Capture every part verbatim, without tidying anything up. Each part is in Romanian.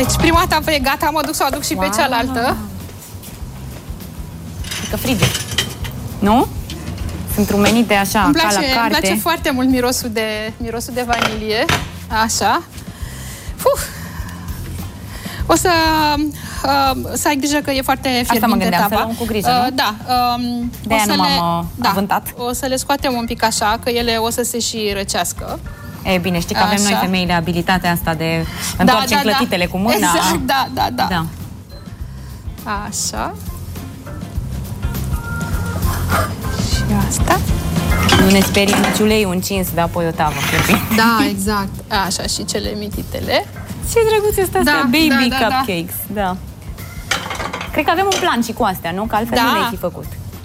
Deci prima etapă e gata, mă duc să o aduc și wow. pe cealaltă. Că frige. Nu? Sunt rumenite așa, îmi place, ca la carte. Îmi place foarte mult mirosul de, mirosul de vanilie. Așa. Fuh. O să, uh, să ai grijă că e foarte fierbinte Asta mă gândeam, etapa. să luăm cu grijă, nu? Uh, da. Uh, De-aia nu m-am uh, da, avântat. O să le scoatem un pic așa, că ele o să se și răcească. E bine, știi că avem așa. noi femeile abilitatea asta de întoarcem da, da, clătitele da. cu mâna. Exact, da, da, da. da. Așa. Și asta. Nu ne sperie nici uleiul încins, dar apoi o tavă. Da, exact. Așa, și cele mititele. Ce drăguțe sunt astea, da, baby da, da, cupcakes. Da. da. Cred că avem un plan și cu astea, nu? Că altfel da. nu le-ai fi făcut.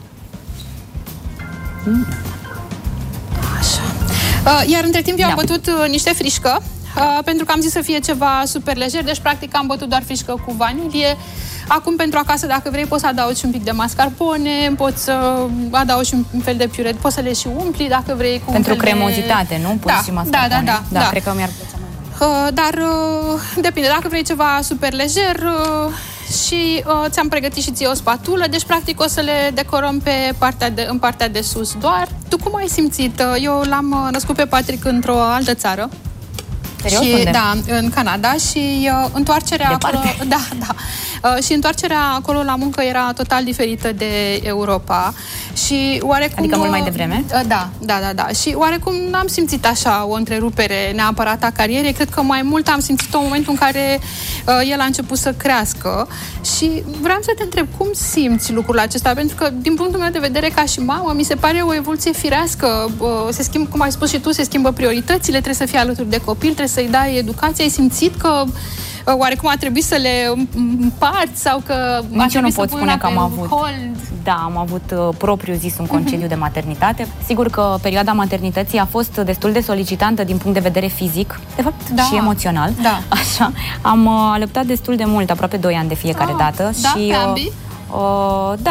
Mm. Așa. Uh, iar între timp eu da. am bătut uh, niște frișcă, uh, pentru că am zis să fie ceva super lejer, deci practic am bătut doar frișcă cu vanilie. Acum pentru acasă, dacă vrei, poți să adaugi un pic de mascarpone, poți să adaugi un fel de piure, poți să le și umpli dacă vrei. Cu pentru un fel cremozitate, de... nu? Pui da, și mascarpone. da, da, da, da, da. Cred că mi-ar plăcea mai uh, Dar uh, depinde, dacă vrei ceva super lejer uh, și uh, ți-am pregătit și ție o spatulă, deci practic o să le decorăm pe partea de, în partea de sus doar. Tu cum ai simțit? Eu l-am născut pe Patrick într-o altă țară. Serios? Și, Unde? da, în Canada și uh, întoarcerea acolo, da, da. Uh, și întoarcerea acolo la muncă era total diferită de Europa și oarecum... Adică mult mai devreme? Uh, da, da, da, da. Și oarecum n-am simțit așa o întrerupere neapărat a carierei, cred că mai mult am simțit-o în momentul în care uh, el a început să crească și vreau să te întreb, cum simți lucrul acesta? Pentru că, din punctul meu de vedere, ca și mamă, mi se pare o evoluție firească. Uh, se schimbă, cum ai spus și tu, se schimbă prioritățile, trebuie să fii alături de copil, trebuie să-i dai educație. Ai simțit că uh, oarecum a trebuit să le împarți sau că... Nici eu nu pot spune că am avut. Hold. Da, am avut uh, propriu zis un concediu uh-huh. de maternitate. Sigur că perioada maternității a fost destul de solicitantă din punct de vedere fizic, de fapt da. și emoțional. Da. Așa. Am uh, alăptat destul de mult, aproape doi ani de fiecare ah, dată. Da, și, pe ambii? Uh, da,